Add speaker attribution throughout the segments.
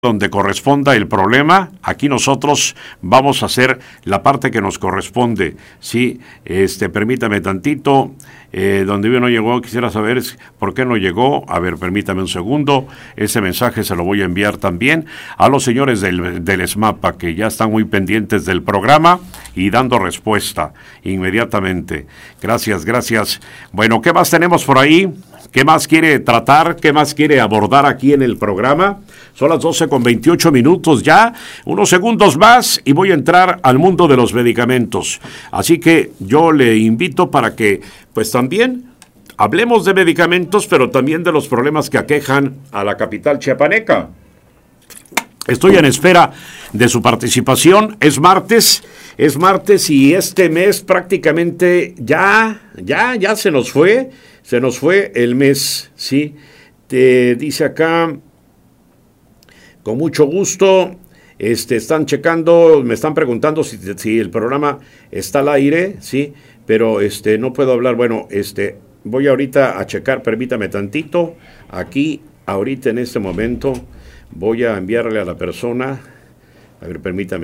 Speaker 1: donde corresponda el problema, aquí nosotros vamos a hacer la parte que nos corresponde. Sí, permítame tantito, donde no llegó, quisiera saber por qué no llegó. A ver, permítame un segundo, ese mensaje se lo voy a enviar también a los señores del SMAPA, que ya están muy pendientes del programa y dando respuesta inmediatamente. Gracias, gracias. Bueno, ¿qué más tenemos por ahí? ¿Qué más quiere tratar? ¿Qué más quiere abordar aquí en el programa? Son las 12:28 ya, unos segundos más y voy a entrar al mundo de los medicamentos. Así que yo le invito para que, pues también, hablemos de medicamentos, pero también de los problemas que aquejan a la capital chiapaneca. Estoy en espera de su participación. Es martes y este mes prácticamente ya se nos fue el mes, ¿sí? Te dice acá, con mucho gusto, están checando, me están preguntando si el programa está al aire, ¿sí? Pero no puedo hablar. Bueno, voy ahorita a checar, permítame tantito, aquí, ahorita en este momento, voy a enviarle a la persona, a ver, permítame,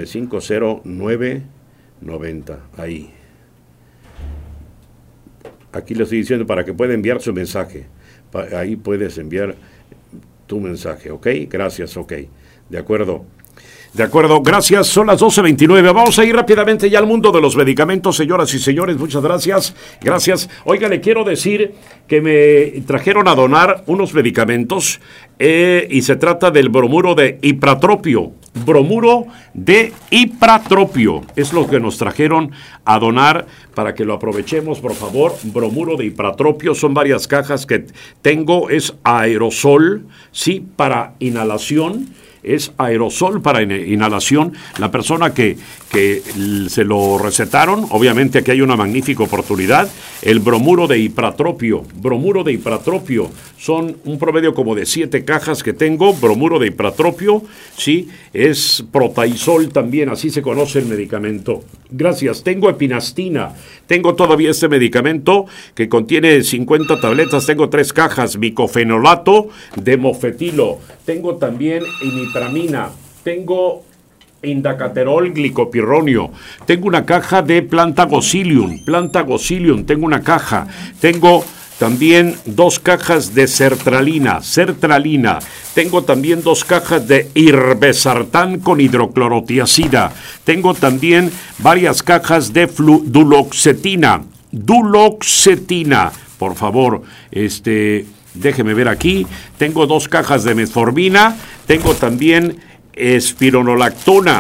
Speaker 1: 50990, ahí. Aquí le estoy diciendo para que pueda enviar su mensaje. Ahí puedes enviar tu mensaje, ¿ok? Gracias, ok. De acuerdo, gracias. Son las 12:29. Vamos a ir rápidamente ya al mundo de los medicamentos, señoras y señores. Muchas gracias. Gracias. Oiga, le quiero decir que me trajeron a donar unos medicamentos y se trata del bromuro de ipratropio. Bromuro de ipratropio es lo que nos trajeron a donar para que lo aprovechemos, por favor. Bromuro de ipratropio, son varias cajas que tengo, es aerosol, sí, para inhalación. Es aerosol para inhalación. La persona que se lo recetaron, obviamente aquí hay una magnífica oportunidad. El bromuro de ipratropio. Son un promedio como de 7 cajas que tengo. Bromuro de ipratropio, sí. Es protaisol también, así se conoce el medicamento. Gracias. Tengo epinastina. Tengo todavía este medicamento que contiene 50 tabletas. Tengo 3 cajas. Micofenolato de mofetilo. Tengo también imipramina. Tengo indacaterol glicopirronio. Tengo una caja de plantagocilium. Tengo una caja. Tengo también 2 cajas de sertralina. Tengo también 2 cajas de irbesartán con hidroclorotiazida. Tengo también varias cajas de duloxetina. Por favor, déjeme ver aquí. Tengo 2 cajas de metformina. Tengo también espironolactona,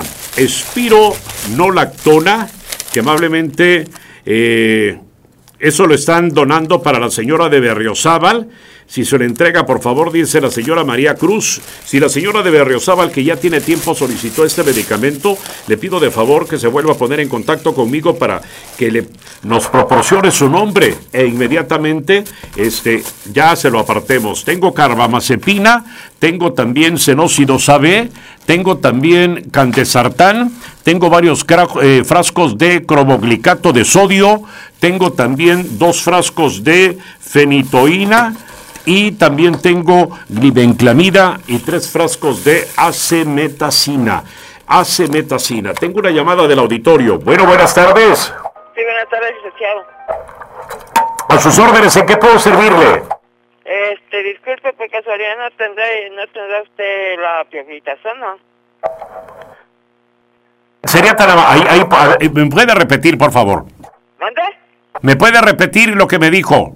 Speaker 1: que amablemente eso lo están donando para la señora de Berriozábal. Si se le entrega, por favor, dice la señora María Cruz. Si la señora de Berriozábal, que ya tiene tiempo, solicitó este medicamento, le pido de favor que se vuelva a poner en contacto conmigo para que nos proporcione su nombre e inmediatamente ya se lo apartemos. Tengo carbamazepina, tengo también senócidos AB, tengo también candesartán, tengo varios frascos de cromoglicato de sodio, tengo también 2 frascos de fenitoína, y también tengo glibenclamida y 3 frascos de acemetacina. Tengo una llamada del auditorio. Bueno, buenas tardes.
Speaker 2: Sí, buenas tardes, licenciado.
Speaker 1: A sus órdenes, ¿en qué puedo servirle?
Speaker 2: Disculpe, por casualidad no tendrá usted la pioglitazona.
Speaker 1: Sería tan amable. ¿Me puede repetir, por favor?
Speaker 2: ¿Mande?
Speaker 1: ¿Me puede repetir lo que me dijo?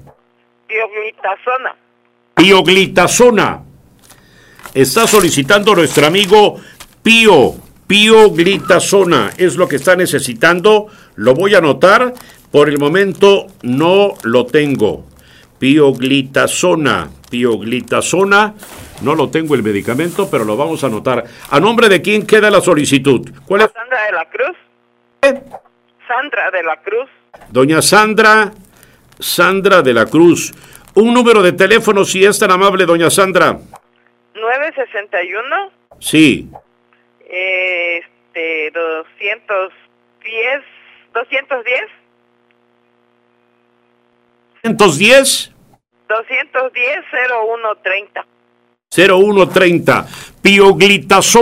Speaker 1: Pioglitazona. Está solicitando nuestro amigo Pioglitazona. Es lo que está necesitando. Lo voy a anotar. Por el momento no lo tengo. Pioglitazona. No lo tengo el medicamento, pero lo vamos a anotar. ¿A nombre de quién queda la solicitud? ¿Cuál es?
Speaker 2: Sandra de la Cruz. Sandra de la Cruz.
Speaker 1: Doña Sandra de la Cruz. Un número de teléfono, si es tan amable, doña Sandra.
Speaker 2: 961.
Speaker 1: Sí.
Speaker 2: 210.
Speaker 1: 210.
Speaker 2: 210-0130.
Speaker 1: 0130. Pioglitazol.